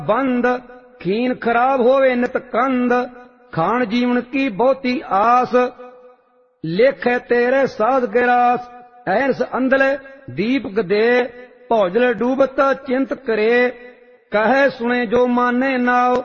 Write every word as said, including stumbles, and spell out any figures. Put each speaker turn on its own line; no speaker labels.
बंद खीन खराब होवे नित कंद खान जीवन की बहुती आस लेखे तेरे साध गिरास ऐनस अंधले दीपक दे भौजल डूबत चिंत करे कहे सुने जो माने नाव